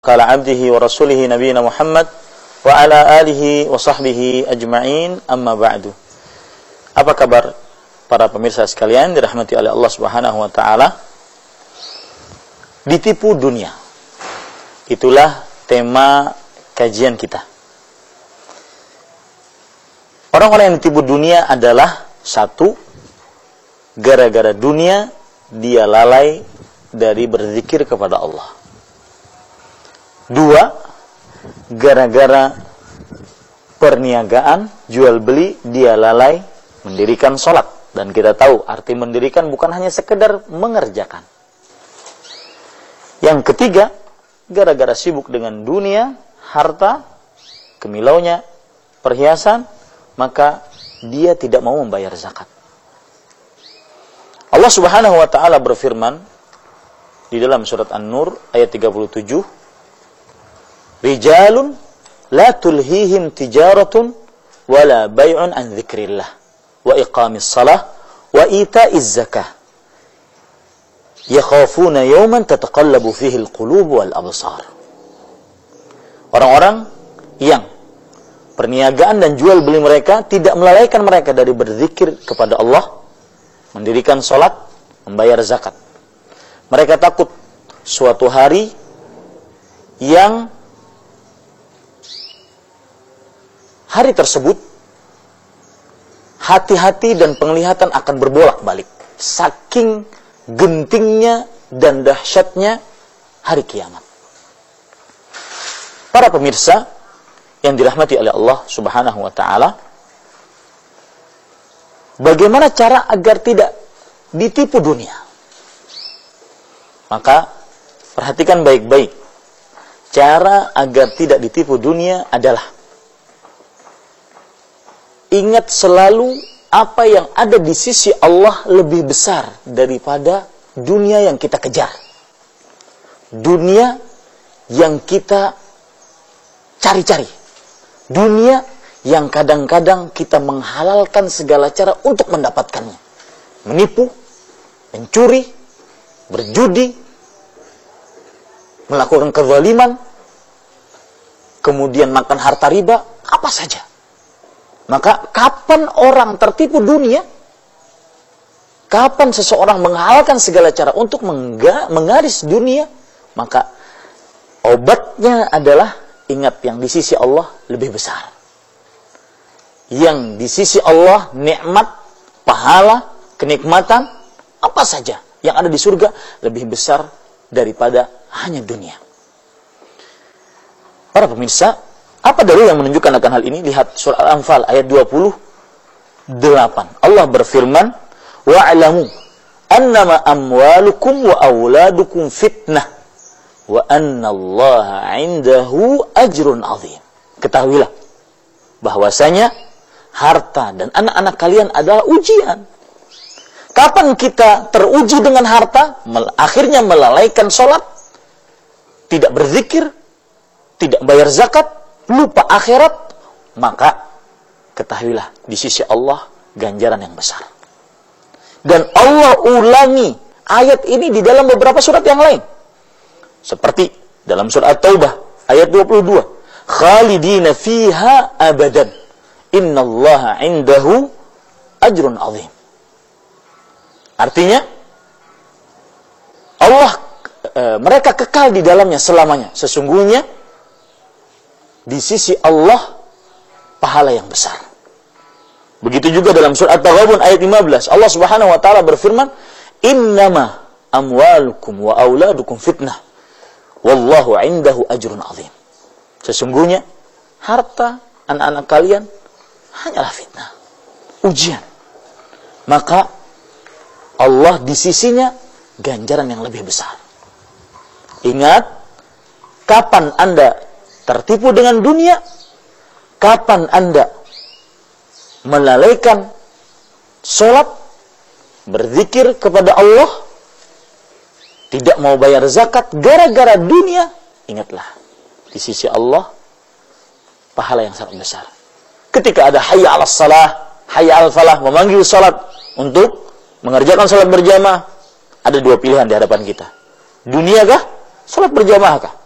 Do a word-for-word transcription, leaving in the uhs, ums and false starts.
Qala abdihi wa rasulihi nabiyina Muhammad wa ala alihi wa sahbihi ajma'in, amma ba'du. Apa kabar para pemirsa sekalian dirahmati oleh Allah Subhanahu wa taala? Ditipu dunia. Itulah tema kajian kita. Orang-orang yang ditipu dunia adalah satu, gara-gara dunia dia lalai dari berzikir kepada Allah. Dua, gara-gara perniagaan, jual beli, dia lalai mendirikan sholat. Dan kita tahu arti mendirikan bukan hanya sekedar mengerjakan. Yang ketiga, gara-gara sibuk dengan dunia, harta, kemilaunya, perhiasan, maka dia tidak mau membayar zakat. Allah Subhanahu wa taala berfirman di dalam surat An-Nur ayat tiga puluh tujuh, Rijalun la tulhihim tijaratun wala bay'un an dzikrillah wa iqamis salah wa ita'iz zakah yakhafuna yawman tataqallabu fihi alqulub wal absar. Orang-orang yang perniagaan dan jual beli mereka tidak melalaikan mereka dari berzikir kepada Allah, mendirikan salat, membayar zakat. Mereka takut suatu hari yang hari tersebut hati-hati dan penglihatan akan berbolak-balik saking gentingnya dan dahsyatnya hari kiamat. Para pemirsa yang dirahmati oleh Allah Subhanahu wa taala, bagaimana cara agar tidak ditipu dunia? Maka perhatikan baik-baik. Cara agar tidak ditipu dunia adalah ingat selalu apa yang ada di sisi Allah lebih besar daripada dunia yang kita kejar. Dunia yang kita cari-cari. Dunia yang kadang-kadang kita menghalalkan segala cara untuk mendapatkannya. Menipu, mencuri, berjudi, melakukan kezaliman, kemudian makan harta riba, apa saja. Maka kapan orang tertipu dunia? Kapan seseorang menghalalkan segala cara untuk menggaris dunia? Maka obatnya adalah ingat yang di sisi Allah lebih besar. Yang di sisi Allah nikmat, pahala, kenikmatan, apa saja yang ada di surga lebih besar daripada hanya dunia. Para pemirsa, apa dalil yang menunjukkan akan hal ini? Lihat surah Al-Anfal ayat dua puluh delapan. Allah berfirman, "Wa'lamu annama amwalukum wa auladukum fitnah wa annallaha 'indahu ajrun 'azim." Ketahuilah bahwasanya harta dan anak-anak kalian adalah ujian. Kapan kita teruji dengan harta? Akhirnya melalaikan sholat, tidak berzikir, tidak bayar zakat, lupa akhirat, maka ketahuilah di sisi Allah ganjaran yang besar. Dan Allah ulangi ayat ini di dalam beberapa surat yang lain. Seperti dalam surat At-Taubah ayat dua puluh dua, khalidina fiha abadan innallaha 'indahu ajrun 'azim. Artinya Allah e, mereka kekal di dalamnya selamanya. Sesungguhnya di sisi Allah pahala yang besar. Begitu juga dalam surah At-Taghabun ayat lima belas, Allah Subhanahu wa taala berfirman, "Innama amwalukum wa auladukum fitnah wallahu 'indahu ajrun 'azim." Sesungguhnya harta anak-anak kalian hanyalah fitnah, ujian. Maka Allah di sisinya ganjaran yang lebih besar. Ingat, kapan Anda tertipu dengan dunia, kapan Anda melalaikan sholat, berzikir kepada Allah, tidak mau bayar zakat gara-gara dunia, ingatlah di sisi Allah pahala yang sangat besar. Ketika ada hayya 'alas salah, hayya 'alal falah, memanggil sholat untuk mengerjakan sholat berjamaah, ada dua pilihan di hadapan kita. Dunia kah? Sholat berjamaah kah?